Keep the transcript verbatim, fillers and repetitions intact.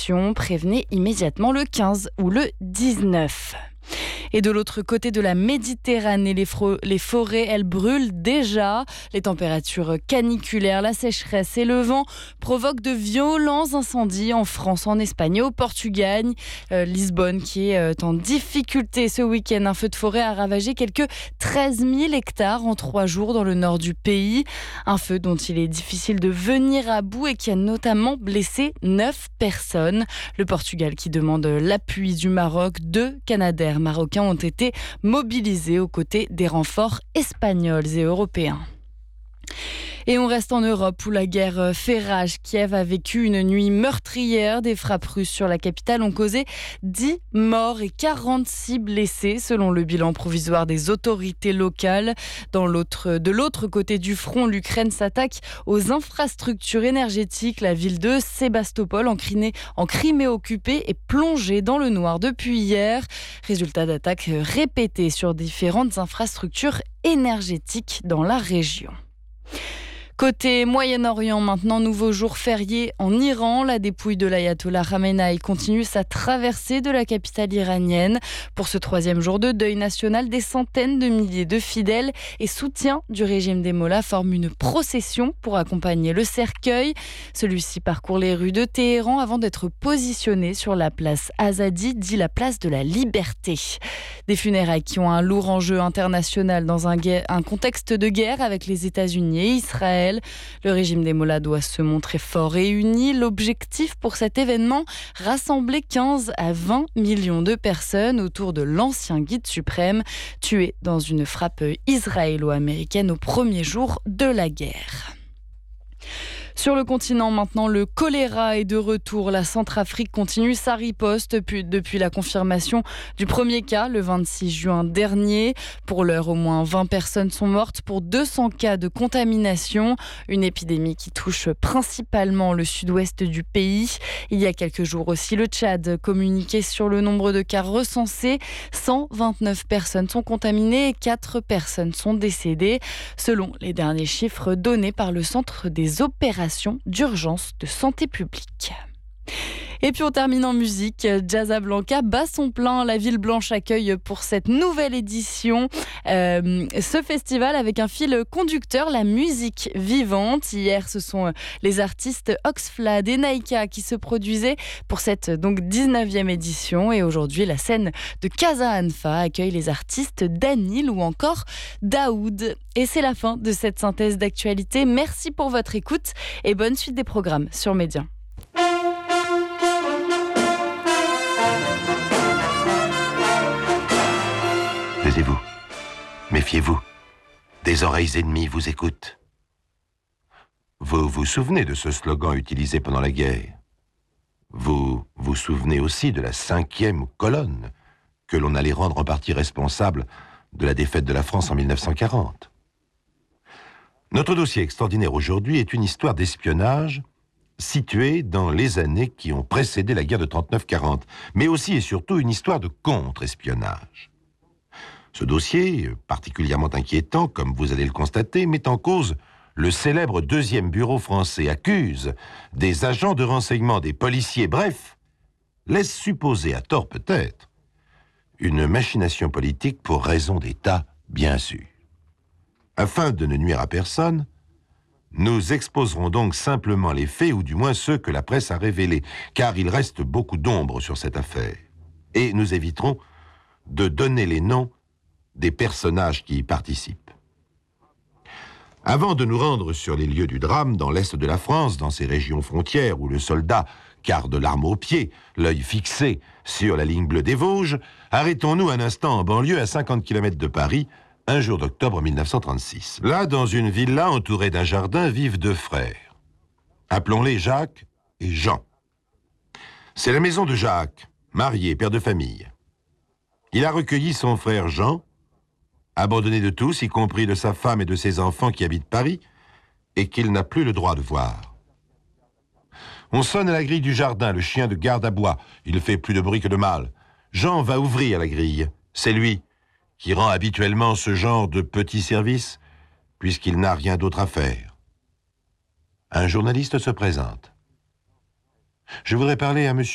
inondations. Prévenez immédiatement le quinze ou le dix-neuf. Et de l'autre côté de la Méditerranée, les, les forêts, elles brûlent déjà. Les températures caniculaires, la sécheresse et le vent provoquent de violents incendies en France, en Espagne et au Portugal. Euh, Lisbonne qui est euh, en difficulté ce week-end. Un feu de forêt a ravagé quelques treize mille hectares en trois jours dans le nord du pays. Un feu dont il est difficile de venir à bout et qui a notamment blessé neuf personnes. Le Portugal qui demande l'appui du Maroc. Deux Canadair marocains ont été mobilisés aux côtés des renforts espagnols et européens. Et on reste en Europe où la guerre fait rage. Kiev a vécu une nuit meurtrière. Des frappes russes sur la capitale ont causé dix morts et quarante-six blessés selon le bilan provisoire des autorités locales. Dans l'autre, de l'autre côté du front, l'Ukraine s'attaque aux infrastructures énergétiques. La ville de Sébastopol, en Crimée, en Crimée occupée, est plongée dans le noir depuis hier. Résultat d'attaques répétées sur différentes infrastructures énergétiques dans la région. Côté Moyen-Orient, maintenant, nouveau jour férié en Iran. La dépouille de l'ayatollah Khamenei continue sa traversée de la capitale iranienne. Pour ce troisième jour de deuil national, des centaines de milliers de fidèles et soutiens du régime des Mollahs forment une procession pour accompagner le cercueil. Celui-ci parcourt les rues de Téhéran avant d'être positionné sur la place Azadi, dit la place de la liberté. Des funérailles qui ont un lourd enjeu international dans un, guerre, un contexte de guerre avec les États-Unis et Israël. Le régime des Mollahs doit se montrer fort et uni. L'objectif pour cet événement, rassembler quinze à vingt millions de personnes autour de l'ancien guide suprême, tué dans une frappe israélo-américaine au premier jour de la guerre. Sur le continent maintenant, le choléra est de retour. La Centrafrique continue sa riposte depuis la confirmation du premier cas le vingt-six juin dernier. Pour l'heure, au moins vingt personnes sont mortes pour deux cents cas de contamination. Une épidémie qui touche principalement le sud-ouest du pays. Il y a quelques jours aussi, le Tchad communiquait sur le nombre de cas recensés. cent vingt-neuf personnes sont contaminées et quatre personnes sont décédées, selon les derniers chiffres donnés par le Centre des opérations d'urgence de santé publique. Et puis on termine en musique. Jasablanca bat son plein. La Ville Blanche accueille pour cette nouvelle édition euh, ce festival avec un fil conducteur, la musique vivante. Hier, ce sont les artistes Oxflade et Naïka qui se produisaient pour cette donc dix-neuvième édition. Et aujourd'hui, la scène de Casa Anfa accueille les artistes Danil ou encore Daoud. Et c'est la fin de cette synthèse d'actualité. Merci pour votre écoute et bonne suite des programmes sur Média. Taisez-vous, méfiez-vous, des oreilles ennemies vous écoutent. Vous vous souvenez de ce slogan utilisé pendant la guerre. Vous vous souvenez aussi de la cinquième colonne que l'on allait rendre en partie responsable de la défaite de la France en mille neuf cent quarante. Notre dossier extraordinaire aujourd'hui est une histoire d'espionnage située dans les années qui ont précédé la guerre de trente-neuf quarante, mais aussi et surtout une histoire de contre-espionnage. Ce dossier, particulièrement inquiétant, comme vous allez le constater, met en cause le célèbre deuxième bureau français, accuse des agents de renseignement, des policiers, bref, laisse supposer, à tort peut-être, une machination politique pour raison d'État, bien sûr. Afin de ne nuire à personne, nous exposerons donc simplement les faits, ou du moins ceux que la presse a révélés, car il reste beaucoup d'ombre sur cette affaire. Et nous éviterons de donner les noms des personnages qui y participent. Avant de nous rendre sur les lieux du drame, dans l'est de la France, dans ces régions frontières où le soldat garde l'arme au pied, l'œil fixé sur la ligne bleue des Vosges, arrêtons-nous un instant en banlieue à cinquante kilomètres de Paris, un jour d'octobre mille neuf cent trente-six. Là, dans une villa entourée d'un jardin, vivent deux frères. Appelons-les Jacques et Jean. C'est la maison de Jacques, marié, père de famille. Il a recueilli son frère Jean, abandonné de tous, y compris de sa femme et de ses enfants qui habitent Paris, et qu'il n'a plus le droit de voir. On sonne à la grille du jardin, le chien de garde aboie. Il fait plus de bruit que de mal. Jean va ouvrir la grille. C'est lui qui rend habituellement ce genre de petits services, puisqu'il n'a rien d'autre à faire. Un journaliste se présente. Je voudrais parler à monsieur